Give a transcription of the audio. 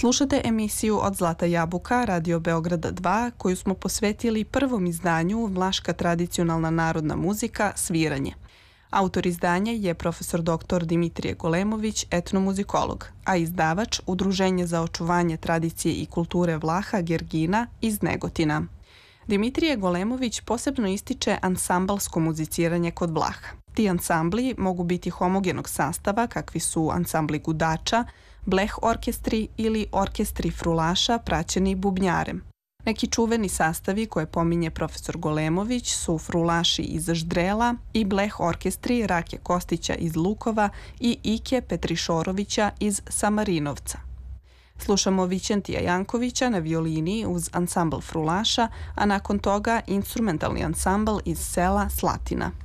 Slušate emisiju Od Zlata jabuka, Radio Beograda 2, koju smo posvetili prvom izdanju Vlaška tradicionalna narodna muzika Sviranje. Autor izdanja je profesor dr. Dimitrije Golemović, etnomuzikolog, a izdavač Udruženje za očuvanje tradicije i kulture Vlaha Gergina iz Negotina. Dimitrije Golemović posebno ističe ansambalsko muziciranje kod Vlaha. Ti ansambli mogu biti homogenog sastava, kakvi su ansambli gudača, bleh orkestri ili orkestri frulaša praćeni bubnjarem. Neki čuveni sastavi koje pominje profesor Golemović su frulaši iz Ždrela i bleh orkestri Rake Kostića iz Lukova i Ike Petrišorovića iz Samarinovca. Slušamo Vićentija Jankovića na violini uz ansambl frulaša, a nakon toga instrumentalni ansambl iz sela Slatina.